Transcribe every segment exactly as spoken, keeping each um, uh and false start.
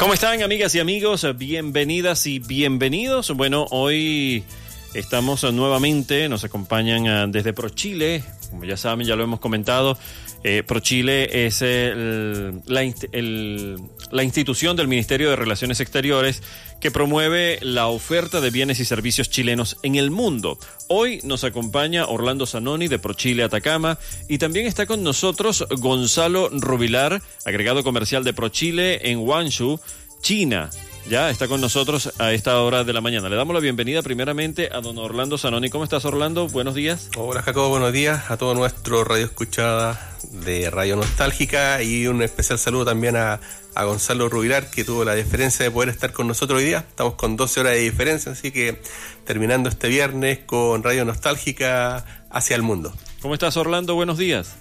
¿Cómo están, amigas y amigos? Bienvenidas y bienvenidos. Bueno, hoy estamos nuevamente, nos acompañan desde ProChile. Como ya saben, ya lo hemos comentado, eh, ProChile es el, la, el, la institución del Ministerio de Relaciones Exteriores que promueve la oferta de bienes y servicios chilenos en el mundo. Hoy nos acompaña Orlando Zanoni de ProChile Atacama y también está con nosotros Gonzalo Rubilar, agregado comercial de ProChile en Guangzhou, China. Ya está con nosotros a esta hora de la mañana. Le damos la bienvenida primeramente a don Orlando Zanoni. ¿Cómo estás, Orlando? Buenos días. Hola, Jacobo. Buenos días a todo nuestro radio escuchada de Radio Nostálgica y un especial saludo también a, a Gonzalo Rubilar, que tuvo la diferencia de poder estar con nosotros hoy día. Estamos con doce horas de diferencia, así que terminando este viernes con Radio Nostálgica hacia el mundo. ¿Cómo estás, Orlando? Buenos días.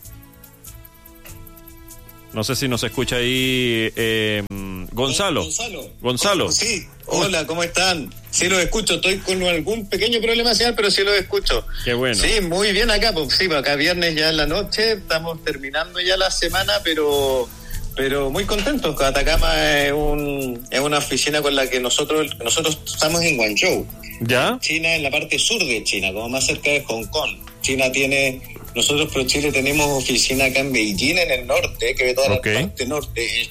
No sé si nos escucha ahí eh, Gonzalo. Gonzalo. Gonzalo. Sí, hola, ¿cómo están? Sí los escucho, estoy con algún pequeño problema señal, pero sí los escucho. Qué bueno. Sí, muy bien acá, pues sí, acá viernes ya en la noche, estamos terminando ya la semana, pero pero muy contentos. Atacama es un es una oficina con la que nosotros nosotros estamos en Guangzhou. ¿Ya? China, en la parte sur de China, como más cerca de Hong Kong. China tiene... Nosotros, ProChile, tenemos oficina acá en Beijing, en el norte, que ve toda okay. la parte norte.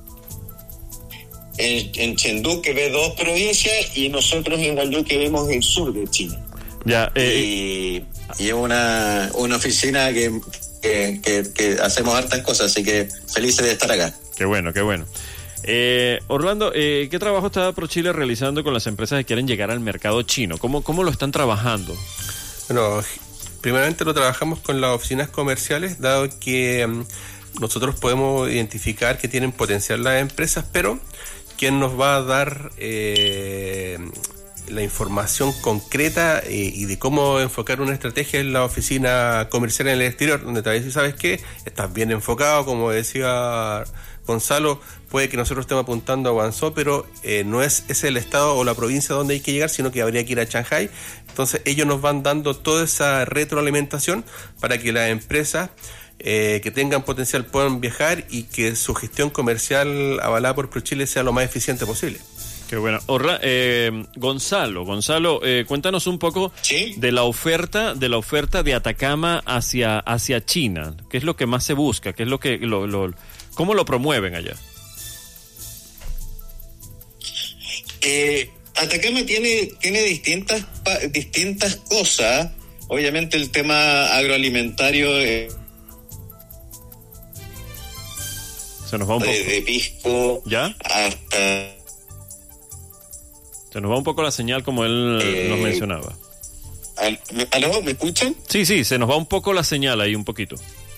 En, en Chengdu, que ve dos provincias, y nosotros en Guangzhou, que vemos el sur de China. Ya, eh, y, y es una, una oficina que, que, que, que hacemos hartas cosas, así que felices de estar acá. Qué bueno, qué bueno. Eh, Orlando, eh, ¿qué trabajo está ProChile realizando con las empresas que quieren llegar al mercado chino? ¿Cómo, cómo lo están trabajando? Bueno, primeramente lo trabajamos con las oficinas comerciales, dado que um, nosotros podemos identificar que tienen potencial las empresas, pero quien nos va a dar eh, la información concreta eh, y de cómo enfocar una estrategia es la oficina comercial en el exterior, donde tal vez si sabes que estás bien enfocado, como decía Gonzalo, puede que nosotros estemos apuntando a Guangzhou, pero eh, no es ese el estado o la provincia donde hay que llegar, sino que habría que ir a Shanghái. Entonces ellos nos van dando toda esa retroalimentación para que las empresas eh, que tengan potencial puedan viajar y que su gestión comercial avalada por ProChile sea lo más eficiente posible. Qué bueno. Orla, eh, Gonzalo, Gonzalo, eh, cuéntanos un poco ¿Sí? de la oferta, de la oferta de Atacama hacia hacia China. ¿Qué es lo que más se busca? ¿Qué es lo que lo, lo cómo lo promueven allá? Eh, Atacama tiene tiene distintas distintas cosas. Obviamente el tema agroalimentario eh, se nos va un poco de, de pisco ¿Ya? hasta se nos va un poco la señal, como él eh, nos mencionaba. ¿Aló? ¿Me escuchan? Sí, sí, se nos va un poco la señal ahí, un poquito.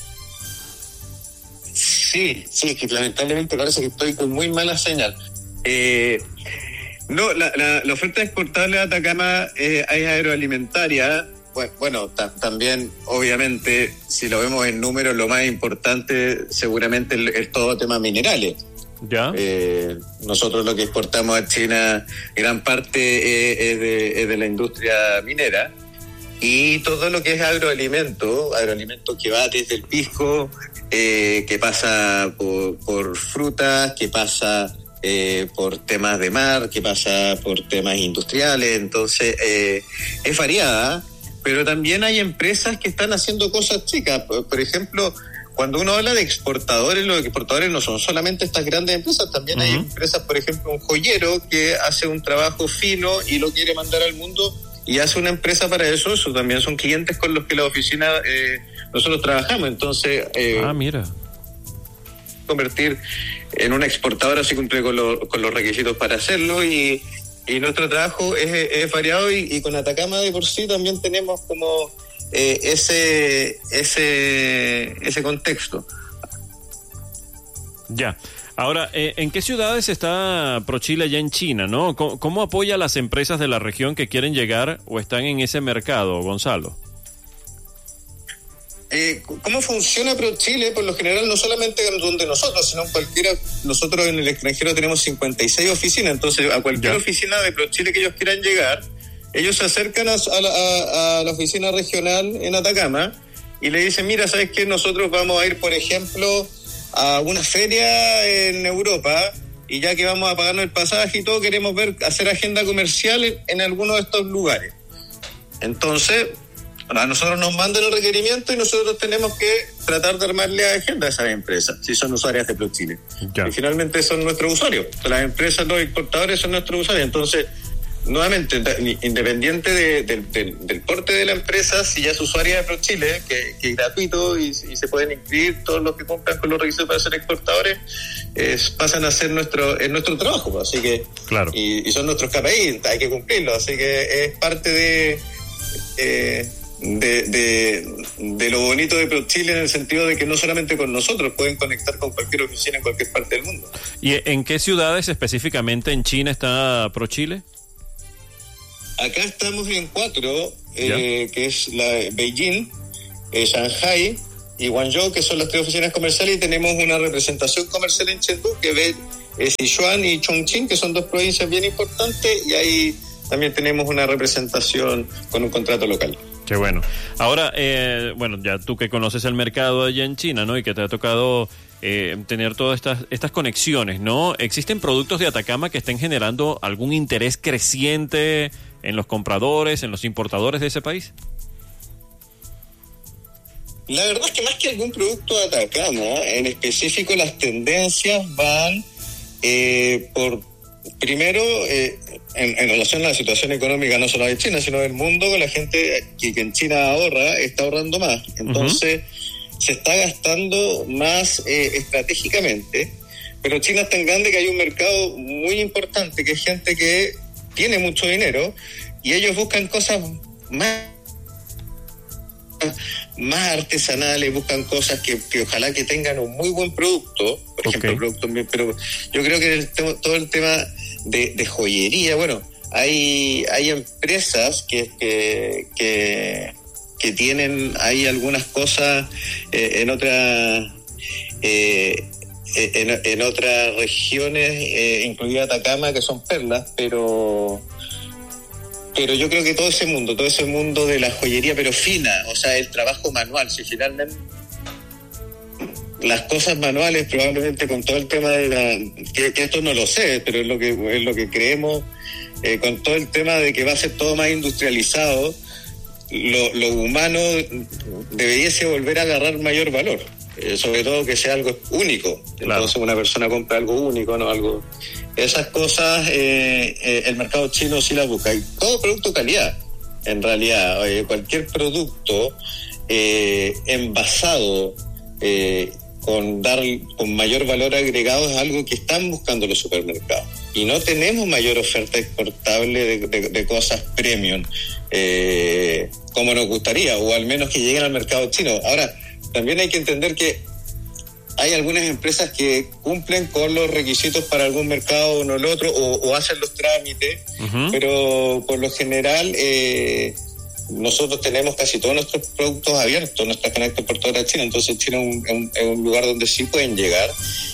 Sí, sí, que lamentablemente parece que estoy con muy mala señal. Eh, no, la, la, la oferta exportable de Atacama eh, es agroalimentaria. Bueno, bueno ta, también, obviamente, si lo vemos en números, lo más importante seguramente es, es todo tema minerales. ¿Ya? Eh, nosotros lo que exportamos a China, gran parte eh, es, de, es de la industria minera, y todo lo que es agroalimento, agroalimento que va desde el pisco, eh, que pasa por, por frutas, que pasa eh, por temas de mar, que pasa por temas industriales. Entonces eh, es variada, pero también hay empresas que están haciendo cosas chicas. Por, por ejemplo, cuando uno habla de exportadores, los exportadores no son solamente estas grandes empresas, también uh-huh. hay empresas, por ejemplo, un joyero que hace un trabajo fino y lo quiere mandar al mundo y hace una empresa para eso. Eso también son clientes con los que la oficina eh, nosotros trabajamos. Entonces, eh, ah, mira, convertir en una exportadora si cumple con, lo, con los requisitos para hacerlo, y, y nuestro trabajo es, es variado, y, y con Atacama de por sí también tenemos como Eh, ese ese ese contexto. Ya. Ahora, eh, ¿en qué ciudades está ProChile allá en China, no? ¿Cómo, ¿Cómo apoya a las empresas de la región que quieren llegar o están en ese mercado, Gonzalo? Eh, ¿Cómo funciona ProChile? Por lo general, no solamente donde nosotros, sino en cualquiera. Nosotros en el extranjero tenemos cincuenta y seis oficinas, entonces a cualquier ya. oficina de ProChile que ellos quieran llegar, ellos se acercan a, a, a, a la oficina regional en Atacama y le dicen, mira, ¿sabes qué? Nosotros vamos a ir, por ejemplo, a una feria en Europa y ya que vamos a pagarnos el pasaje y todo, queremos ver hacer agenda comercial en, en alguno de estos lugares. Entonces, a nosotros nos mandan el requerimiento y nosotros tenemos que tratar de armarle agenda a esas empresas, si son usuarias de ProChile. Y finalmente son nuestros usuarios. Las empresas, los exportadores son nuestros usuarios. Entonces, nuevamente, independiente de, de, de, del porte de la empresa, si ya es usuaria de ProChile, que, que es gratuito y, y se pueden inscribir todos los que cumplan con los requisitos para ser exportadores, es, pasan a ser nuestro, es nuestro trabajo. Así que, claro. y, y son nuestros K P I, hay que cumplirlo. Así que es parte de... Eh, De, de, de lo bonito de ProChile, en el sentido de que no solamente con nosotros, pueden conectar con cualquier oficina en cualquier parte del mundo. ¿Y en qué ciudades específicamente en China está ProChile? Acá estamos en cuatro, eh, que es la Beijing, eh, Shanghai y Guangzhou, que son las tres oficinas comerciales, y tenemos una representación comercial en Chengdu, que ve eh, Sichuan y Chongqing, que son dos provincias bien importantes, y ahí también tenemos una representación con un contrato local. Qué bueno. Ahora, eh, bueno, ya tú que conoces el mercado allá en China, ¿no? Y que te ha tocado eh, tener todas estas estas conexiones, ¿no? ¿Existen productos de Atacama que estén generando algún interés creciente en los compradores, en los importadores de ese país? La verdad es que más que algún producto de Atacama, en específico las tendencias van eh, por... Primero, eh, en, en relación a la situación económica no solo de China, sino del mundo, la gente que, que en China ahorra, está ahorrando más. Entonces, uh-huh. se está gastando más eh, estratégicamente, pero China es tan grande que hay un mercado muy importante, que es gente que tiene mucho dinero, y ellos buscan cosas más más artesanales, buscan cosas que, que ojalá que tengan un muy buen producto, por ejemplo, okay. producto, pero yo creo que el, todo el tema de, de joyería, bueno, hay hay empresas que que, que, que tienen hay algunas cosas eh, en otras eh, en, en otras regiones, eh, incluida Atacama, que son perlas, pero Pero yo creo que todo ese mundo, todo ese mundo de la joyería, pero fina, o sea, el trabajo manual, si finalmente las cosas manuales, probablemente con todo el tema de la... Que, que esto no lo sé, pero es lo que es lo que creemos, eh, con todo el tema de que va a ser todo más industrializado, lo, lo humano debería volver a agarrar mayor valor, eh, sobre todo que sea algo único. Claro. Entonces una persona compra algo único, no algo... Esas cosas eh, eh, el mercado chino sí las busca. Y todo producto calidad, en realidad. Eh, cualquier producto eh, envasado eh, con dar con mayor valor agregado es algo que están buscando los supermercados. Y no tenemos mayor oferta exportable de, de, de cosas premium eh, como nos gustaría, o al menos que lleguen al mercado chino. Ahora, también hay que entender que hay algunas empresas que cumplen con los requisitos para algún mercado o no el otro, o, o hacen los trámites, uh-huh. pero por lo general eh, nosotros tenemos casi todos nuestros productos abiertos, nuestra cadena exportadora a China, entonces China es un, un, es un lugar donde sí pueden llegar.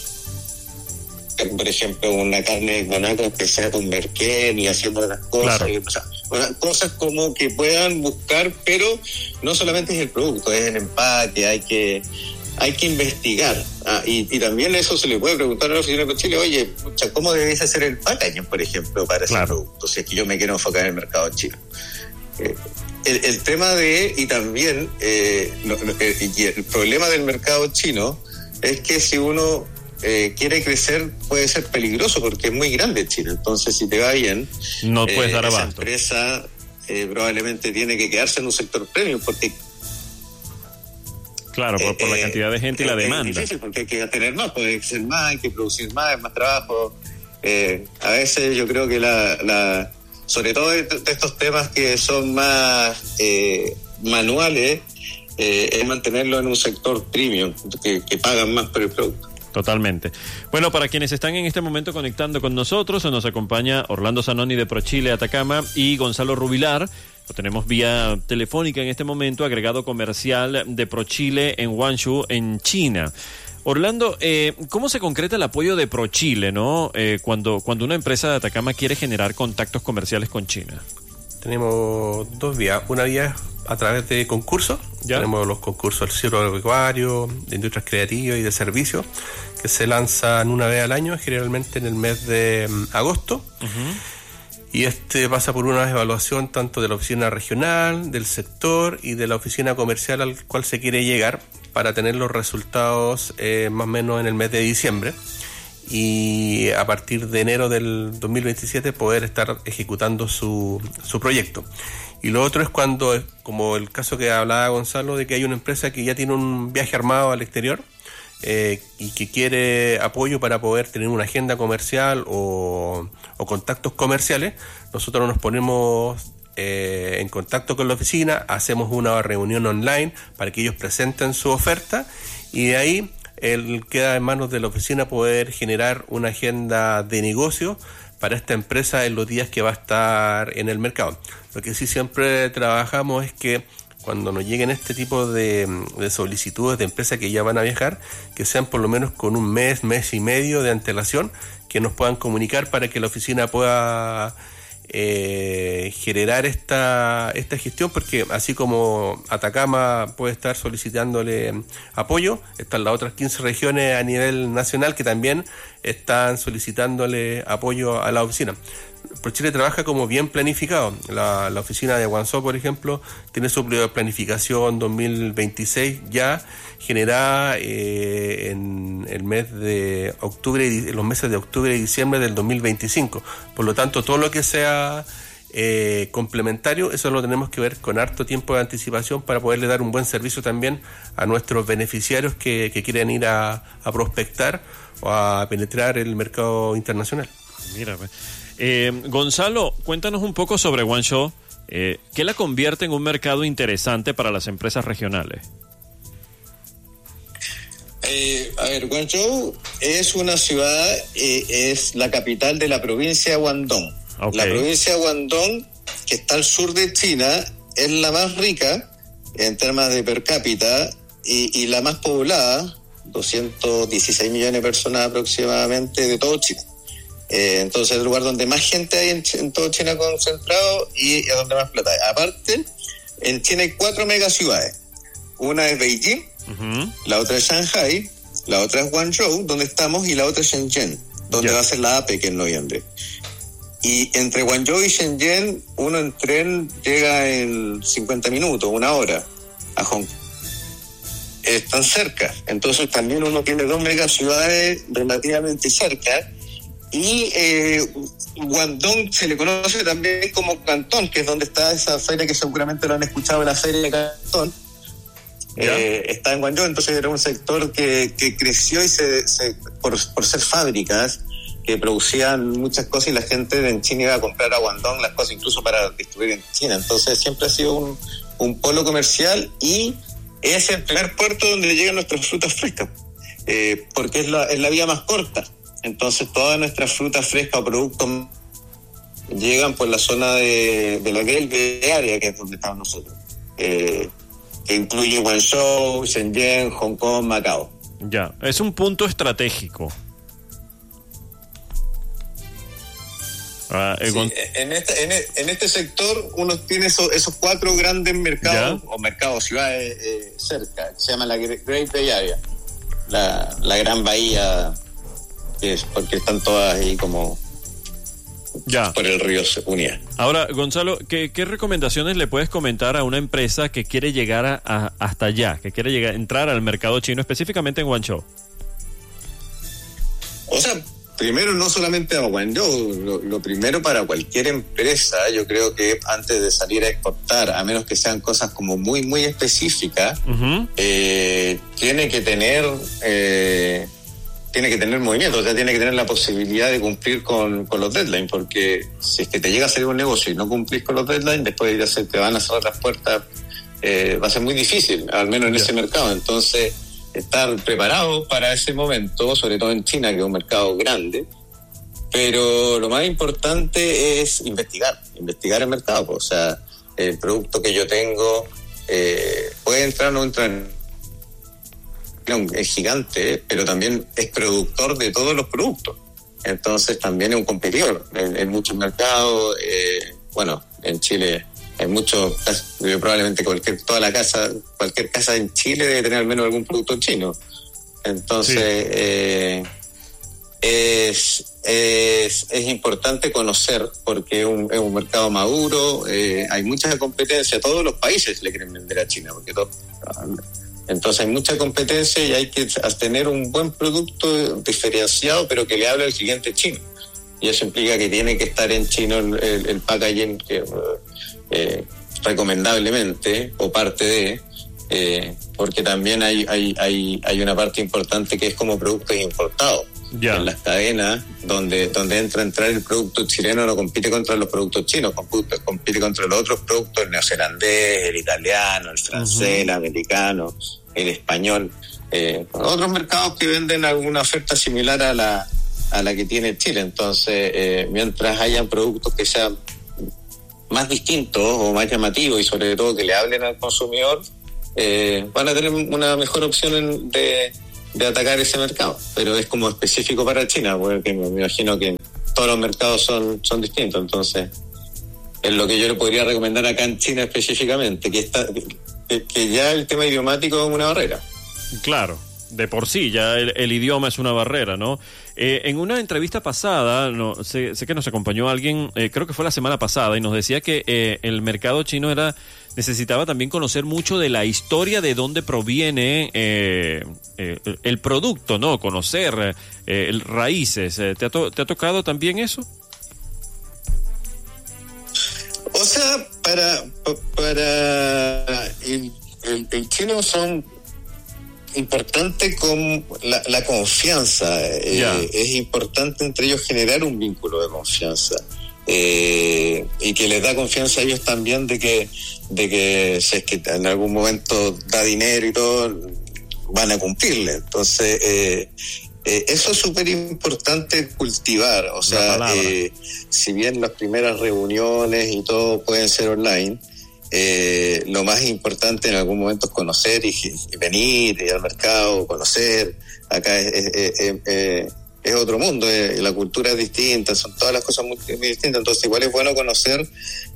Por ejemplo, una carne con algo que sea con merquén y haciendo las cosas, claro. y, o sea, cosas como que puedan buscar, pero no solamente es el producto, es el empaque, hay que hay que investigar, ah, y, y también eso se le puede preguntar a la oficina de Chile, oye, pucha, ¿cómo debes hacer el packaging, por ejemplo, para ese claro. producto, si es que yo me quiero enfocar en el mercado chino? Eh, el, el tema de, y también eh, lo, lo, el, y el problema del mercado chino es que si uno eh, quiere crecer puede ser peligroso porque es muy grande China, entonces si te va bien, no puedes eh, dar esa abasto. empresa eh, probablemente tiene que quedarse en un sector premium porque Claro, por, por la cantidad de gente eh, y la demanda. Es difícil porque hay que tener más, puede ser más, hay que producir más, más trabajo. Eh, a veces yo creo que la, la sobre todo de, de estos temas que son más eh, manuales, eh, es mantenerlo en un sector premium, que, que pagan más por el producto. Totalmente. Bueno, para quienes están en este momento conectando con nosotros, nos acompaña Orlando Zanoni de ProChile Atacama y Gonzalo Rubilar. Lo tenemos vía telefónica en este momento, agregado comercial de ProChile en Guangzhou, en China. Orlando, eh, ¿cómo se concreta el apoyo de ProChile, ¿no? Eh, cuando, cuando una empresa de Atacama quiere generar contactos comerciales con China? Tenemos dos vías. Una vía es a través de concursos. ¿Ya? Tenemos los concursos del ciclo agropecuario, de industrias creativas y de servicios, que se lanzan una vez al año, generalmente en el mes de um, agosto. Uh-huh. Y este pasa por una evaluación tanto de la oficina regional, del sector y de la oficina comercial al cual se quiere llegar para tener los resultados eh, más o menos en el mes de diciembre. Y a partir de enero del dos mil veintisiete poder estar ejecutando su, su proyecto. Y lo otro es cuando, como el caso que hablaba Gonzalo, de que hay una empresa que ya tiene un viaje armado al exterior eh, y que quiere apoyo para poder tener una agenda comercial o, o contactos comerciales. Nosotros nos ponemos eh, en contacto con la oficina, hacemos una reunión online para que ellos presenten su oferta y de ahí él queda en manos de la oficina poder generar una agenda de negocio para esta empresa en los días que va a estar en el mercado. Lo que sí siempre trabajamos es que cuando nos lleguen este tipo de, de solicitudes de empresas que ya van a viajar, que sean por lo menos con un mes, mes y medio de antelación, que nos puedan comunicar para que la oficina pueda Eh, generar esta esta gestión, porque así como Atacama puede estar solicitándole apoyo, están las otras quince regiones a nivel nacional que también están solicitándole apoyo a la oficina. ProChile trabaja como bien planificado. La, la oficina de Guangzhou, por ejemplo, tiene su planificación dos mil veintiséis ya generada eh, en el mes de octubre, en los meses de octubre y diciembre del dos mil veinticinco. Por lo tanto, todo lo que sea eh, complementario, eso lo tenemos que ver con harto tiempo de anticipación para poderle dar un buen servicio también a nuestros beneficiarios que, que quieren ir a, a prospectar o a penetrar el mercado internacional. Mira, eh, Gonzalo, cuéntanos un poco sobre Guangzhou. Eh, ¿Qué la convierte en un mercado interesante para las empresas regionales? Eh, a ver, Guangzhou es una ciudad, eh, es la capital de la provincia de Guangdong. Okay. La provincia de Guangdong, que está al sur de China, es la más rica en términos de per cápita y, y la más poblada, doscientos dieciséis millones de personas aproximadamente de todo China. Eh, entonces es el lugar donde más gente hay en, en todo China concentrado y es donde más plata hay. Aparte, en China hay cuatro megaciudades. Una es Beijing, uh-huh. La otra es Shanghai, la otra es Guangzhou, donde estamos, y la otra es Shenzhen, donde yeah. va a ser la APEC en noviembre. Y entre Guangzhou y Shenzhen, uno en tren llega en cincuenta minutos, una hora, a Hong Kong. Están cerca, entonces también uno tiene dos megaciudades relativamente cerca. Y eh, Guangdong se le conoce también como Cantón, que es donde está esa feria que seguramente lo han escuchado, la feria de Cantón. Eh, está en Guangzhou, entonces era un sector que, que creció y se, se por, por ser fábricas que producían muchas cosas y la gente en China iba a comprar a Guangdong las cosas incluso para distribuir en China. Entonces siempre ha sido un, un polo comercial y es el primer puerto donde llegan nuestras frutas frescas, eh, porque es la, es la vía más corta. Entonces todas nuestras frutas frescas o productos llegan por la zona de, de la Great Area, que es donde estamos nosotros, eh, que incluye Guangzhou, Shenzhen, Hong Kong, Macao. Ya, es un punto estratégico. Ah, sí, con... en, este, en, en este sector uno tiene esos, esos cuatro grandes mercados, ¿ya? O mercados, ciudades eh, cerca, se llama la Great Bay Area, la, la gran bahía, que es porque están todas ahí como ya por el río unida. Ahora, Gonzalo, ¿qué, qué recomendaciones le puedes comentar a una empresa que quiere llegar a, a, hasta allá, que quiere llegar, entrar al mercado chino, específicamente en Guangzhou? O sea, primero no solamente a Guangzhou, lo, lo primero para cualquier empresa, yo creo que antes de salir a exportar, a menos que sean cosas como muy, muy específicas, uh-huh. eh, tiene que tener... Eh, tiene que tener movimiento, o sea, tiene que tener la posibilidad de cumplir con, con los deadlines, porque si es que te llega a salir un negocio y no cumplís con los deadlines, después de hacer, te van a cerrar las puertas, eh, va a ser muy difícil, al menos en yeah. ese mercado. Entonces, estar preparado para ese momento, sobre todo en China, que es un mercado grande, pero lo más importante es investigar, investigar el mercado, pues, o sea, el producto que yo tengo eh, puede entrar o no entrar. Es gigante, pero también es productor de todos los productos. Entonces también es un competidor en, en muchos mercados. Eh, bueno, en Chile hay muchos, probablemente cualquier, toda la casa, cualquier casa en Chile debe tener al menos algún producto chino. Entonces, sí. eh, es, es, es importante conocer, porque es un, es un mercado maduro, eh, hay mucha competencia, todos los países le quieren vender a China, porque todos, entonces hay mucha competencia y hay que tener un buen producto diferenciado, pero que le hable al cliente chino. Y eso implica que tiene que estar en chino el, el, el packaging, que eh, recomendablemente, o parte de, eh, porque también hay, hay, hay, hay una parte importante que es como productos importados. Yeah. En las cadenas donde donde entra a entrar el producto chileno, no compite contra los productos chinos, compite, compite contra los otros productos, el neozelandés, el italiano, el francés, uh-huh. el americano, el español, eh, otros mercados que venden alguna oferta similar a la a la que tiene Chile. Entonces, eh, mientras hayan productos que sean más distintos o más llamativos y sobre todo que le hablen al consumidor, eh, van a tener una mejor opción en, de de atacar ese mercado, pero es como específico para China, porque me imagino que todos los mercados son, son distintos. Entonces es lo que yo le podría recomendar acá en China específicamente, que, está, que, que ya el tema idiomático es una barrera. Claro, de por sí ya el, el idioma es una barrera, ¿no? Eh, en una entrevista pasada, no sé, sé que nos acompañó alguien, eh, creo que fue la semana pasada, y nos decía que eh, el mercado chino era necesitaba también conocer mucho de la historia, de dónde proviene eh, eh, el producto, ¿no? Conocer eh, el raíces. ¿Te ha, to- ¿Te ha tocado también eso? O sea, para para el, el, el chino son importantes con la, la confianza. Yeah. Eh, es importante entre ellos generar un vínculo de confianza. Eh, y que les da confianza a ellos también de que de que si es que en algún momento da dinero y todo, van a cumplirle. Entonces eh, eh, eso es súper importante cultivar. O sea, eh, si bien las primeras reuniones y todo pueden ser online, eh, lo más importante en algún momento es conocer y, y venir y al mercado, conocer. Acá es, es, es, es, es es otro mundo, eh, la cultura es distinta, son todas las cosas muy, muy distintas. Entonces igual es bueno conocer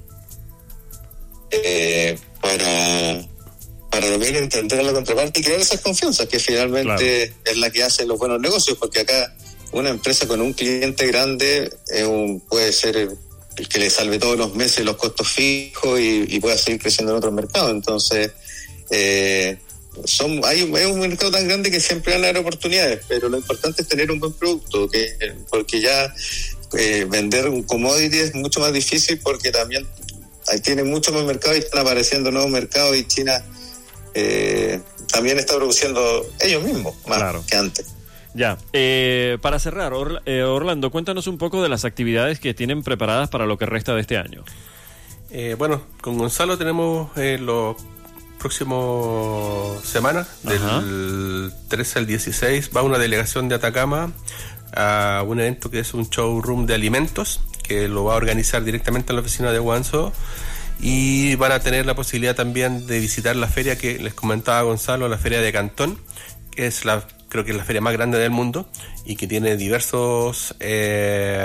eh, para para también entender a la contraparte y crear esas confianzas que finalmente claro. es la que hace los buenos negocios, porque acá una empresa con un cliente grande es un, puede ser el, el que le salve todos los meses los costos fijos y, y pueda seguir creciendo en otros mercados. Entonces eh, Son, hay un, es un mercado tan grande que siempre van a haber oportunidades, pero lo importante es tener un buen producto, que porque ya eh, vender un commodity es mucho más difícil, porque también ahí tiene mucho más mercado y están apareciendo nuevos mercados, y China eh, también está produciendo ellos mismos más claro. que antes. Ya, eh, para cerrar, Orla, eh, Orlando, cuéntanos un poco de las actividades que tienen preparadas para lo que resta de este año. Eh, bueno, con Gonzalo tenemos eh, los próxima semana, del trece al dieciséis, va una delegación de Atacama a un evento que es un showroom de alimentos, que lo va a organizar directamente en la oficina de Guanzo, y van a tener la posibilidad también de visitar la feria que les comentaba Gonzalo, la feria de Cantón, que es la, creo que es la feria más grande del mundo y que tiene diversos eh,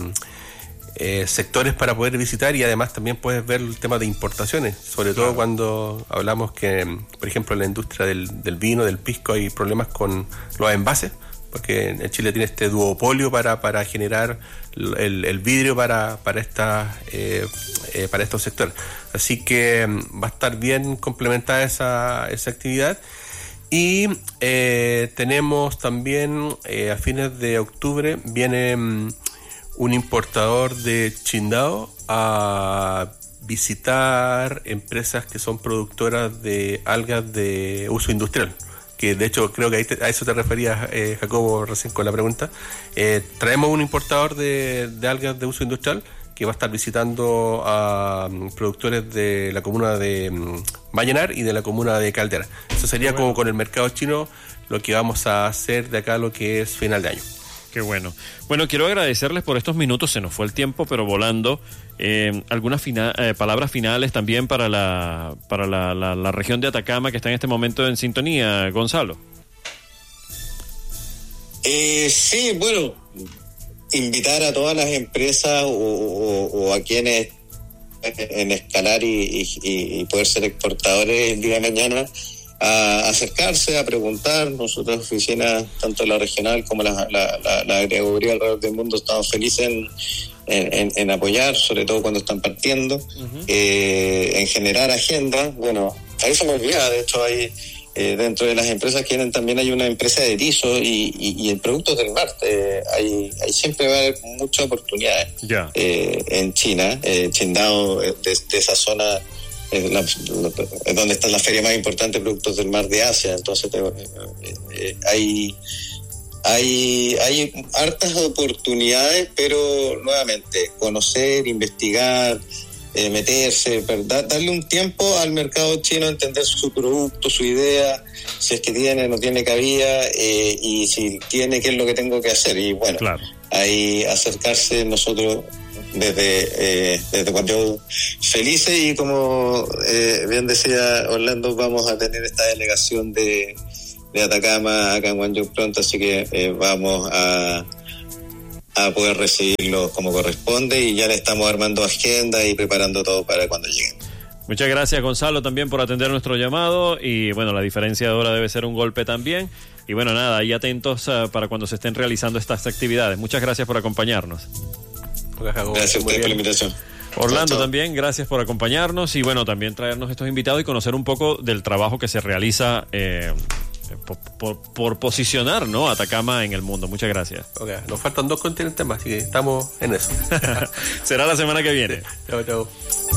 Eh, sectores para poder visitar, y además también puedes ver el tema de importaciones, sobre todo claro. cuando hablamos que, por ejemplo, en la industria del, del vino, del pisco, hay problemas con los envases, porque en Chile tiene este duopolio para, para generar el, el vidrio para, para, esta, eh, eh, para estos sectores. Así que va a estar bien complementada esa, esa actividad. Y eh, tenemos también eh, a fines de octubre viene un importador de Qingdao a visitar empresas que son productoras de algas de uso industrial, que de hecho creo que ahí te, a eso te referías, eh, Jacobo, recién con la pregunta. Eh, traemos un importador de, de algas de uso industrial que va a estar visitando a um, productores de la comuna de um, Vallenar y de la comuna de Caldera. Eso sería bueno. como con el mercado chino lo que vamos a hacer de acá lo que es final de año. Qué bueno. Bueno, quiero agradecerles por estos minutos, se nos fue el tiempo, pero volando. Eh, algunas fina- eh, palabras finales también para la para la, la, la región de Atacama, que está en este momento en sintonía, Gonzalo. Eh, sí, bueno, invitar a todas las empresas o, o, o a quienes en escalar y, y, y poder ser exportadores el día de mañana, a acercarse, a preguntar. Nosotros, oficinas, tanto la regional como la, la, la, la agregaduría alrededor del mundo, estamos felices en, en, en apoyar, sobre todo cuando están partiendo, uh-huh. eh, en generar agenda. Bueno, ahí se me olvida, de hecho hay eh, dentro de las empresas que tienen también hay una empresa de erizo y, y, y en productos del mar. Eh, hay, hay siempre va a haber muchas oportunidades yeah. eh, en China, eh, Qingdao, de, de esa zona. Es, la, es donde está la feria más importante de productos del mar de Asia. Entonces te, eh, eh, hay hay hay hartas oportunidades, pero nuevamente conocer, investigar, eh, meterse, ¿verdad? Darle un tiempo al mercado chino, entender su producto, su idea, si es que tiene, no tiene cabida, eh, y si tiene, qué es lo que tengo que hacer. Y bueno, claro. ahí acercarse nosotros desde eh, desde Guangzhou felices, y como eh, bien decía Orlando, vamos a tener esta delegación de, de Atacama acá en Guangzhou pronto, así que eh, vamos a a poder recibirlos como corresponde, y ya le estamos armando agenda y preparando todo para cuando lleguen. Muchas gracias, Gonzalo, también por atender nuestro llamado, y bueno, la diferencia de hora debe ser un golpe también, y bueno, nada, ahí atentos uh, para cuando se estén realizando estas actividades. Muchas gracias por acompañarnos. Gracias a ustedes por la invitación. Orlando, chao, chao. También gracias por acompañarnos y bueno, también traernos estos invitados y conocer un poco del trabajo que se realiza eh, por, por, por posicionar, ¿no?, Atacama en el mundo. Muchas gracias. Okay. Nos faltan dos continentes más, así que estamos en eso. Será la semana que viene. Chao, chao.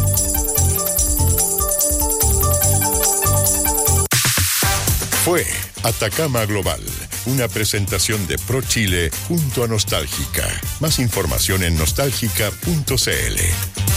Fue Atacama Global, una presentación de ProChile junto a Nostálgica. Más información en nostálgica punto c l.